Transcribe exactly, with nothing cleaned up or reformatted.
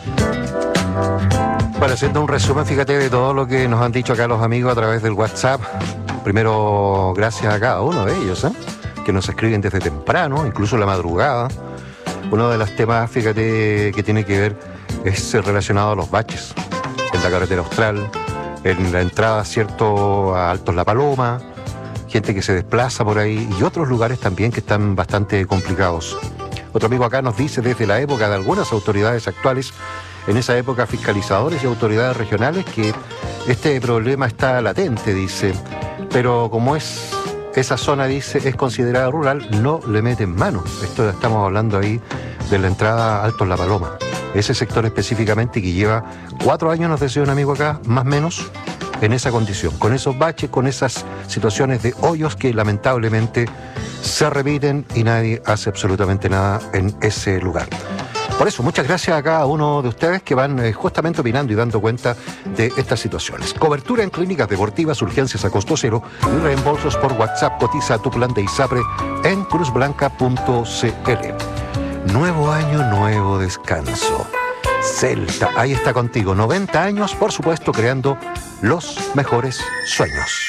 Bueno, haciendo un resumen, fíjate, de todo lo que nos han dicho acá los amigos a través del WhatsApp. Primero, gracias a cada uno de ellos, ¿eh? que nos escriben desde temprano, incluso la madrugada. Uno de los temas, fíjate, que tiene que ver es relacionado a los baches en la carretera austral, en la entrada, cierto, a Altos La Paloma, gente que se desplaza por ahí y otros lugares también que están bastante complicados. Otro amigo acá nos dice, desde la época de algunas autoridades actuales, en esa época fiscalizadores y autoridades regionales, que este problema está latente, dice, pero como es esa zona, dice, es considerada rural, no le meten mano. Esto estamos hablando ahí de la entrada Altos La Paloma. Ese sector específicamente que lleva cuatro años, nos decía un amigo acá, más o menos, en esa condición, con esos baches, con esas situaciones de hoyos que lamentablemente se repiten y nadie hace absolutamente nada en ese lugar. Por eso, muchas gracias a cada uno de ustedes que van eh, justamente opinando y dando cuenta de estas situaciones. Cobertura en clínicas deportivas, urgencias a costo cero y reembolsos por WhatsApp. Cotiza tu plan de ISAPRE en cruz blanca punto c l. Nuevo año, nuevo descanso. Celta, ahí está contigo. noventa años, por supuesto, creando los mejores sueños.